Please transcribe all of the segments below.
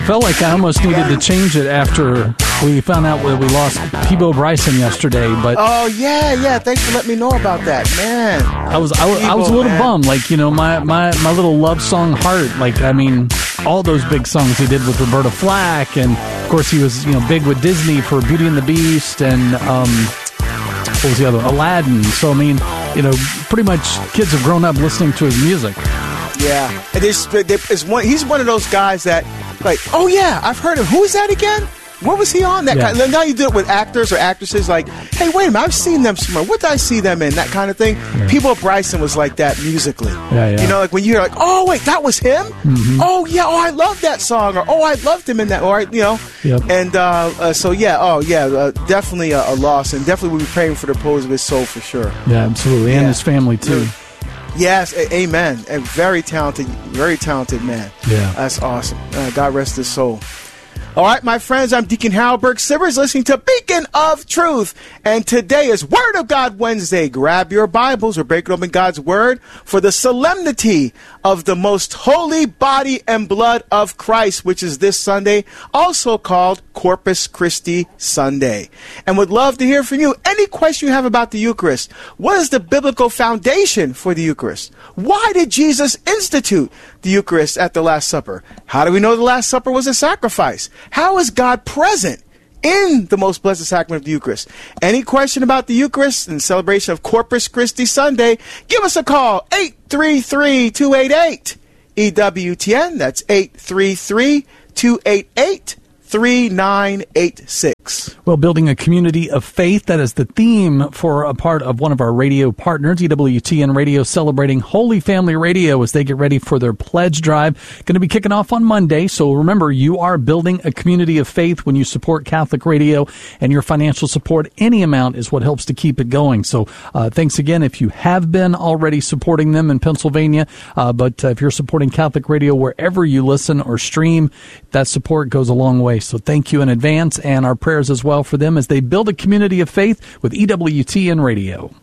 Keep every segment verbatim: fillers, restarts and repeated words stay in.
Felt like I almost needed to change it after we found out that we lost Peabo Bryson yesterday. But oh yeah, yeah. Thanks for letting me know about that, man. I was I, was, I was a little man. bummed. Like, you know, my, my, my little love song Heart. Like, I mean, all those big songs he did with Roberta Flack, and of course he was, you know, big with Disney for Beauty and the Beast, and um, what was the other one? Aladdin. So I mean, you know, pretty much kids have grown up listening to his music. Yeah, and there's, there's one. He's one of those guys that, like, oh yeah, I've heard of. Who is that again? What was he on? That Yeah. kind. Now you do it with actors or actresses. Like, hey, wait a minute, I've seen them somewhere. What did I see them in? That kind of thing. Yeah. Peabo Bryson was like that musically. Yeah, yeah. You know, like when you hear like, oh wait, that was him. Mm-hmm. Oh yeah, oh I love that song, or oh I loved him in that, or you know. Yep. And uh, uh, so yeah, oh yeah, uh, definitely a, a loss, and definitely we'll be praying for the repose of his soul for sure. Yeah, absolutely, and Yeah. his family too. Yes, a- amen. A very talented, very talented man. Yeah. That's awesome. Uh, God rest his soul. All right, my friends, I'm Deacon Harold Burke Sivers, listening to Beacon of Truth. And today is Word of God Wednesday. Grab your Bibles. We're breaking open God's Word for the solemnity of the most holy body and blood of Christ, which is this Sunday, also called Corpus Christi Sunday. And would love to hear from you. Any question you have about the Eucharist? What is the biblical foundation for the Eucharist? Why did Jesus institute the Eucharist at the Last Supper? How do we know the Last Supper was a sacrifice? How is God present in the most blessed sacrament of the Eucharist? Any question about the Eucharist and celebration of Corpus Christi Sunday, give us a call, eight three three, two eight eight, E W T N. That's eight three three, two eight eight, three nine eight six. Well, building a community of faith, that is the theme for a part of one of our radio partners, E W T N Radio, celebrating Holy Family Radio as they get ready for their pledge drive. Going to be kicking off on Monday. So remember, you are building a community of faith when you support Catholic Radio, and your financial support, any amount, is what helps to keep it going. So uh, thanks again if you have been already supporting them in Pennsylvania. Uh, but uh, if you're supporting Catholic Radio wherever you listen or stream, that support goes a long way. So thank you in advance, and our prayers as well for them as they build a community of faith with E W T N Radio.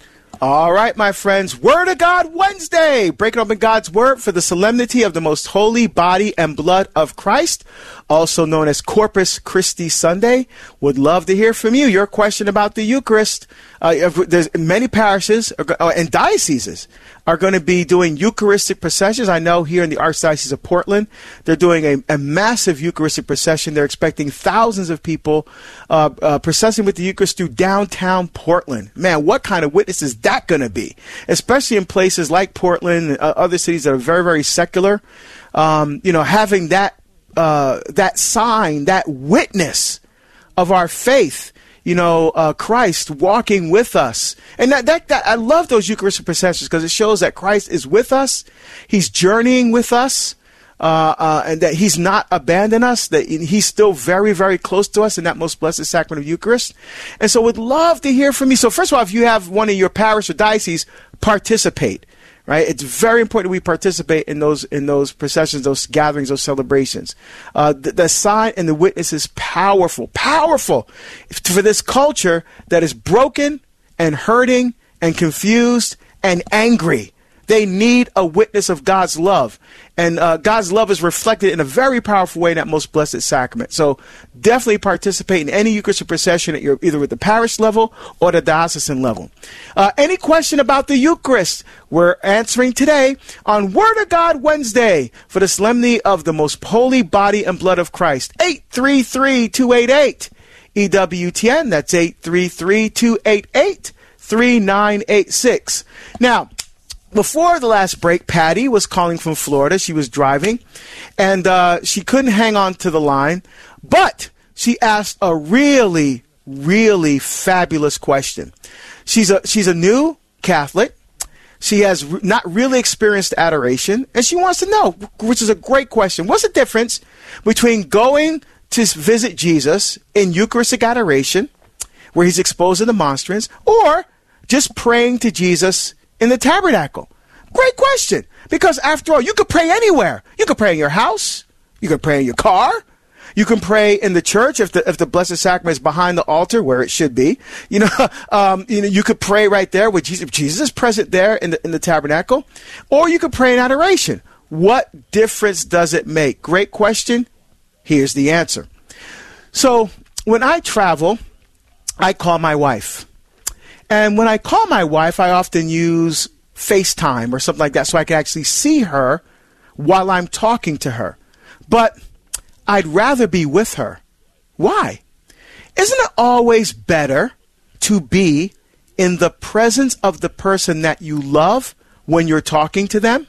All right, my friends, Word of God Wednesday, breaking open God's Word for the solemnity of the most holy body and blood of Christ, also known as Corpus Christi Sunday. Would love to hear from you. Your question about the Eucharist. Uh, if there's many parishes uh, and dioceses are going to be doing Eucharistic processions. I know here in the Archdiocese of Portland, they're doing a, a massive Eucharistic procession. They're expecting thousands of people uh, uh, processing with the Eucharist through downtown Portland. Man, what kind of witness is that going to be? Especially in places like Portland and uh, other cities that are very, very secular. Um, you know, having that uh, that sign, that witness of our faith. You know, uh, Christ walking with us. And that, that, that I love those Eucharistic processions because it shows that Christ is with us. He's journeying with us. Uh, uh, and that he's not abandoned us, that he's still very, very close to us in that most blessed sacrament of Eucharist. And so would love to hear from you. So first of all, if you have one in your parish or diocese, participate. Right, it's very important we participate in those in those processions, those gatherings, those celebrations. Uh, the, the sign and the witness is powerful, powerful for this culture that is broken and hurting and confused and angry. They need a witness of God's love. And uh, God's love is reflected in a very powerful way in that most blessed sacrament. So definitely participate in any Eucharistic procession at your, either at the parish level or the diocesan level. Uh, any question about the Eucharist, we're answering today on Word of God Wednesday for the solemnity of the most holy body and blood of Christ. eight three three, two eight eight, E W T N. That's eight three three, two eight eight, three nine eight six. Now, before the last break, Patty was calling from Florida. She was driving, and uh, she couldn't hang on to the line, but she asked a really, really fabulous question. She's a she's a new Catholic. She has re- not really experienced adoration, and she wants to know, which is a great question, what's the difference between going to visit Jesus in Eucharistic adoration, where he's exposed in the monstrance, or just praying to Jesus in the tabernacle? Great question. Because after all, you could pray anywhere. You could pray in your house. You could pray in your car. You can pray in the church if the if the Blessed Sacrament is behind the altar where it should be. You know, um, you know, you could pray right there with Jesus. Jesus is present there in the in the tabernacle, or you could pray in adoration. What difference does it make? Great question. Here's the answer. So when I travel, I call my wife. And when I call my wife, I often use FaceTime or something like that so I can actually see her while I'm talking to her. But I'd rather be with her. Why? Isn't it always better to be in the presence of the person that you love when you're talking to them?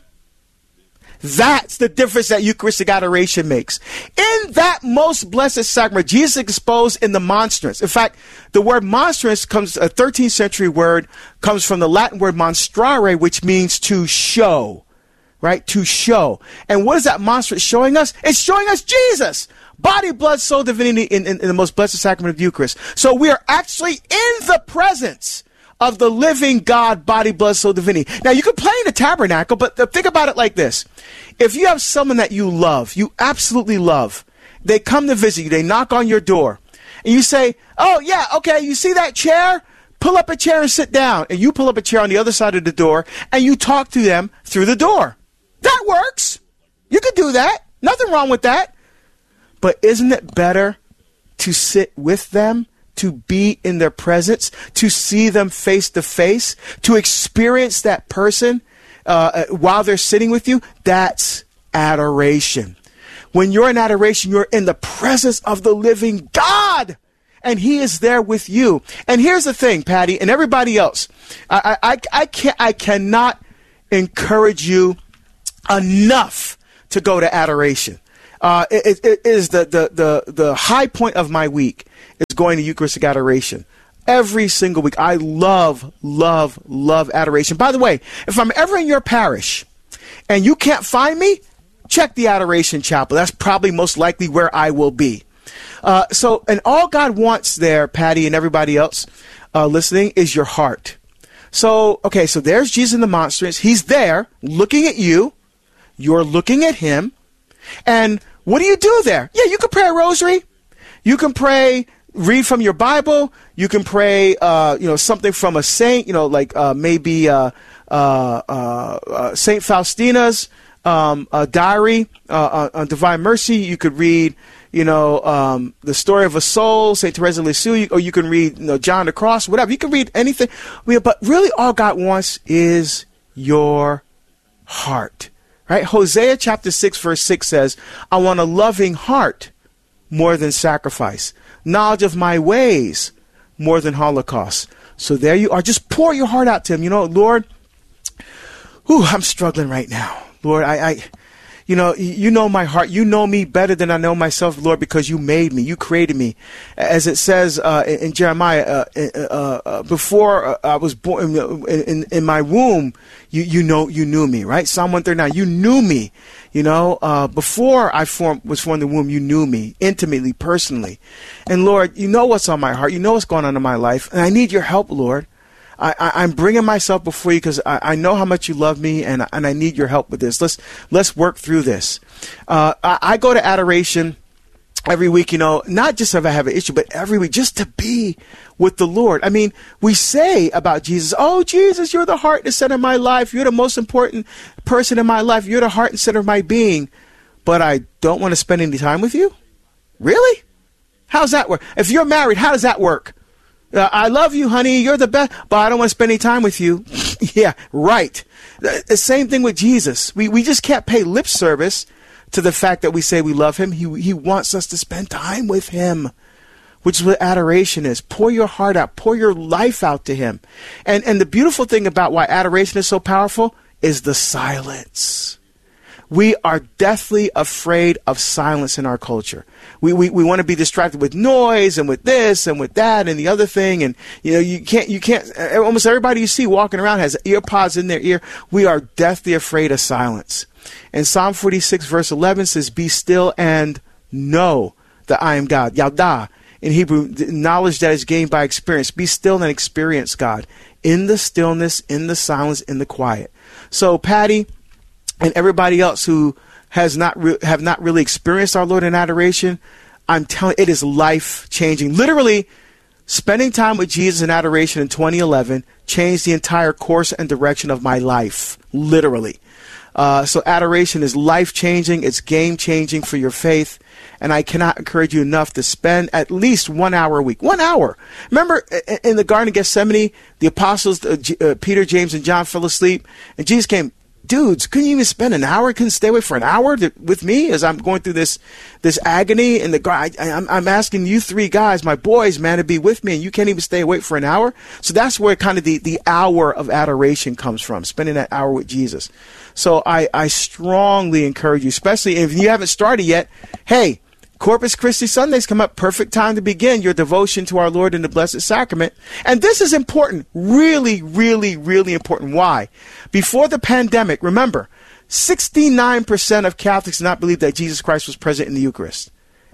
That's the difference that Eucharistic adoration makes. In that most blessed sacrament, Jesus exposed in the monstrance. In fact, the word monstrance comes, a thirteenth century word, comes from the Latin word monstrare, which means to show, right? To show. And what is that monstrance showing us? It's showing us Jesus. Body, blood, soul, divinity in, in, in the most blessed sacrament of the Eucharist. So we are actually in the presence of the living God, body, blood, soul, divinity. Now, you can play in the tabernacle, but think about it like this. If you have someone that you love, you absolutely love, they come to visit you, they knock on your door, and you say, oh, yeah, okay, you see that chair? Pull up a chair and sit down. And you pull up a chair on the other side of the door, and you talk to them through the door. That works. You could do that. Nothing wrong with that. But isn't it better to sit with them, to be in their presence, to see them face to face, to experience that person uh, while they're sitting with you? That's adoration. When you're in adoration, you're in the presence of the living God, and he is there with you. And here's the thing, Patty, and everybody else, I, I, I, can't, I cannot encourage you enough to go to adoration. Uh, it, it is the, the, the, the high point of my week is going to Eucharistic adoration. Every single week. I love, love, love adoration. By the way, if I'm ever in your parish and you can't find me, check the Adoration Chapel. That's probably most likely where I will be. Uh, so, and all God wants there, Patty and everybody else uh, listening, is your heart. So, okay, so there's Jesus in the monstrance. He's there looking at you. You're looking at him. And what do you do there? Yeah, you can pray a rosary. You can pray, read from your Bible. You can pray, uh, you know, something from a saint, you know, like uh, maybe uh, uh, uh, uh, Saint Faustina's um, uh, diary uh, on Divine Mercy. You could read, you know, um, the story of a soul, Saint Teresa of Lisieux, or you can read, you know, John the Cross, whatever. You can read anything. But really all God wants is your heart. Right? Hosea chapter six verse six says, I want a loving heart more than sacrifice, knowledge of my ways more than holocaust. So there you are. Just pour your heart out to him. You know, Lord, whew, I'm struggling right now. Lord, I, I, you know, you know my heart. You know me better than I know myself, Lord, because you made me. You created me. As it says uh, in, in Jeremiah, uh, uh, uh, before I was born in, in, in my womb, you, you know, you knew me, right? Psalm one thirty-nine, you knew me. You know, uh, before I formed, was formed in the womb, you knew me intimately, personally. And Lord, you know what's on my heart. You know what's going on in my life. And I need your help, Lord. I, I, I'm bringing myself before you because I, I know how much you love me, and, and I need your help with this. Let's let's work through this. Uh, I, I go to adoration every week, you know, not just if I have an issue, but every week just to be with the Lord. I mean, we say about Jesus, oh, Jesus, you're the heart and the center of my life. You're the most important person in my life. You're the heart and center of my being. But I don't want to spend any time with you? Really? How's that work? If you're married, how does that work? Uh, I love you, honey. You're the best, but I don't want to spend any time with you. Yeah, right. The, the same thing with Jesus. We we just can't pay lip service to the fact that we say we love him. He he wants us to spend time with him, which is what adoration is. Pour your heart out. Pour your life out to him. And and the beautiful thing about why adoration is so powerful is the silence. We are deathly afraid of silence in our culture. We, we, we want to be distracted with noise and with this and with that and the other thing. And, you know, you can't, you can't, almost everybody you see walking around has ear pods in their ear. We are deathly afraid of silence. And Psalm forty-six verse eleven says, be still and know that I am God. Yada. In Hebrew, knowledge that is gained by experience. Be still and experience God in the stillness, in the silence, in the quiet. So, Patty, and everybody else who has not re- have not really experienced our Lord in adoration, I'm telling you, it is life-changing. Literally, spending time with Jesus in adoration in twenty eleven changed the entire course and direction of my life. Literally. Uh, so adoration is life-changing. It's game-changing for your faith. And I cannot encourage you enough to spend at least one hour a week. One hour. Remember in the Garden of Gethsemane, the apostles, uh, uh, Peter, James, and John fell asleep. And Jesus came, dudes, couldn't you even spend an hour? Couldn't stay away for an hour to, with me as I'm going through this this agony in the garden? I'm, I'm asking you three guys, my boys, man, to be with me, and you can't even stay awake for an hour? So that's where kind of the, the hour of adoration comes from, spending that hour with Jesus. So I, I strongly encourage you, especially if you haven't started yet, hey, Corpus Christi Sundays come up, perfect time to begin your devotion to our Lord in the Blessed Sacrament. And this is important, really, really, really important. Why? Before the pandemic, remember, sixty-nine percent of Catholics did not believe that Jesus Christ was present in the Eucharist.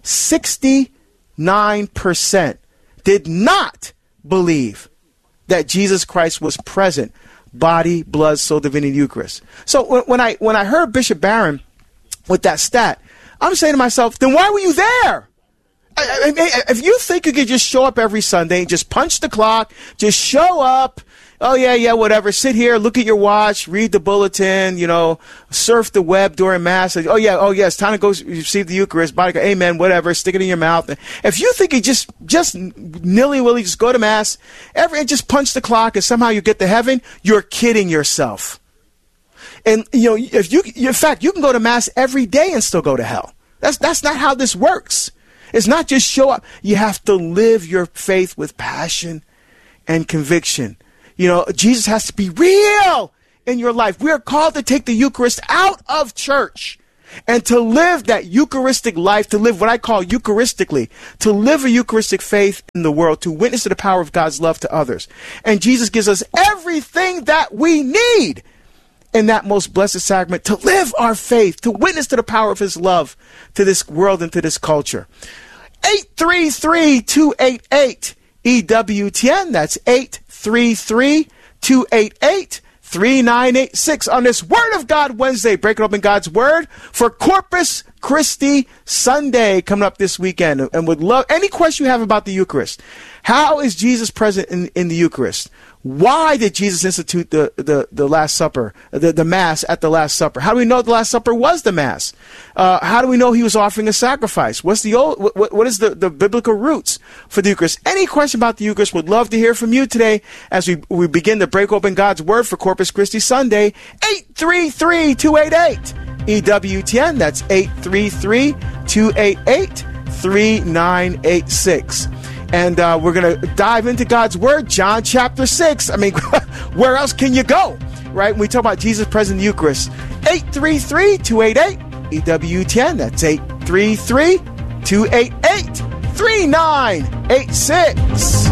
sixty-nine percent did not believe that Jesus Christ was present, body, blood, soul, divinity, Eucharist. So when I, when I heard Bishop Barron with that stat, I'm saying to myself, then why were you there? I, I, if you think you could just show up every Sunday, just punch the clock, just show up, oh yeah, yeah, whatever, sit here, look at your watch, read the bulletin, you know, surf the web during Mass, oh yeah, oh yeah, it's time to go receive the Eucharist, body, amen, whatever, stick it in your mouth. If you think you just, just nilly-willy, just go to Mass, every, and just punch the clock and somehow you get to heaven, you're kidding yourself. And, you know, if you, in fact, you can go to Mass every day and still go to hell. That's, that's not how this works. It's not just show up. You have to live your faith with passion and conviction. You know, Jesus has to be real in your life. We are called to take the Eucharist out of church and to live that Eucharistic life, to live what I call Eucharistically, to live a Eucharistic faith in the world, to witness to the power of God's love to others. And Jesus gives us everything that we need in that most blessed sacrament to live our faith, to witness to the power of his love to this world and to this culture. eight three three, two eight eight, E W T N. That's eight three three, two eight eight, three nine eight six on this Word of God Wednesday, breaking open God's Word for Corpus Christi Sunday coming up this weekend. And would love any question you have about the Eucharist. How is Jesus present in, in the Eucharist? Why did Jesus institute the, the, the Last Supper, the, the Mass at the Last Supper? How do we know the Last Supper was the Mass? Uh, how do we know he was offering a sacrifice? What's the old, what, what is the, the biblical roots for the Eucharist? Any question about the Eucharist, would love to hear from you today as we, we begin to break open God's Word for Corpus Christi Sunday. eight three three, two eight eight, E W T N. That's eight three three, two eight eight, three nine eight six. And uh, we're going to dive into God's Word, John chapter six. I mean, where else can you go, right? When we talk about Jesus present in the Eucharist. eight three three, two eight eight, E W T N. That's eight three three, two eight eight, three nine eight six.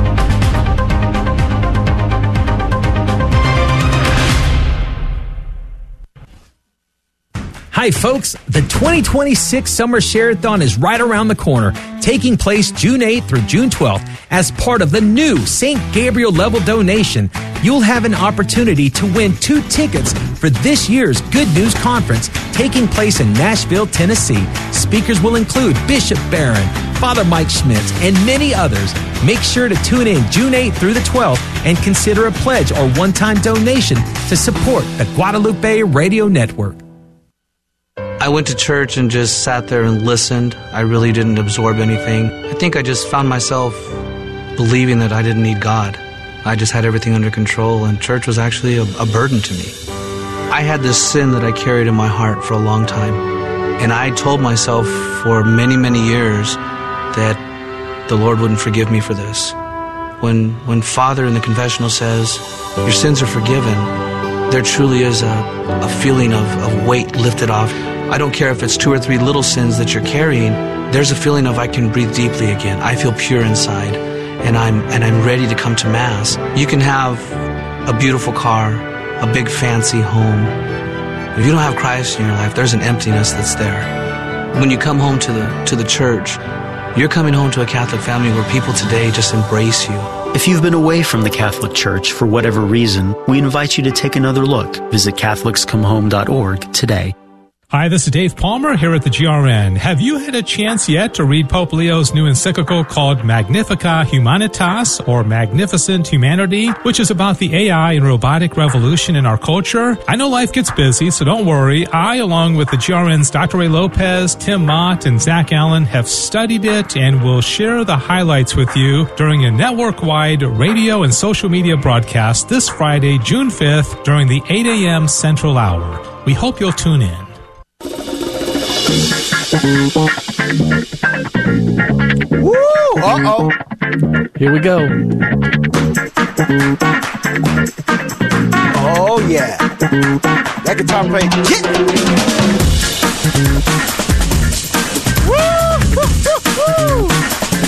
Hi, folks. The twenty twenty-six Summer Share-a-thon is right around the corner, taking place June eighth through June twelfth. As part of the new Saint Gabriel level donation, you'll have an opportunity to win two tickets for this year's Good News Conference taking place in Nashville, Tennessee. Speakers will include Bishop Barron, Father Mike Schmitz, and many others. Make sure to tune in June eighth through the twelfth and consider a pledge or one-time donation to support the Guadalupe Radio Network. I went to church and just sat there and listened. I really didn't absorb anything. I think I just found myself believing that I didn't need God. I just had everything under control, and church was actually a, a burden to me. I had this sin that I carried in my heart for a long time, and I told myself for many, many years that the Lord wouldn't forgive me for this. When, when Father in the confessional says, your sins are forgiven, there truly is a, a feeling of, of weight lifted off. I don't care if it's two or three little sins that you're carrying, there's a feeling of I can breathe deeply again. I feel pure inside, and I'm and I'm ready to come to Mass. You can have a beautiful car, a big fancy home. If you don't have Christ in your life, there's an emptiness that's there. When you come home to the to the church, you're coming home to a Catholic family where people today just embrace you. If you've been away from the Catholic Church for whatever reason, we invite you to take another look. Visit Catholics Come Home dot org today. Hi, this is Dave Palmer here at the G R N. Have you had a chance yet to read Pope Leo's new encyclical called Magnificat Humanitas, or Magnificent Humanity, which is about the A I and robotic revolution in our culture? I know life gets busy, so don't worry. I, along with the G R N's Doctor Ray Lopez, Tim Mott, and Zach Allen, have studied it and will share the highlights with you during a network-wide radio and social media broadcast this Friday, June fifth, during the eight a.m. Central Hour. We hope you'll tune in. Woo! Uh-oh. Here we go. Oh, yeah. That guitar playing. Get. Woo! Woo! Woo! Woo!